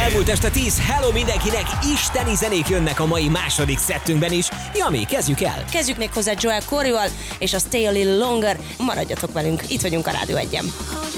Elmúlt este 10, hello mindenkinek, isteni zenék jönnek a mai második szettünkben is. Jami, kezdjük el! Kezdjük még hozzá Joel Corryval és a Stay a Little Longer. Maradjatok velünk, itt vagyunk a Rádió 1-en.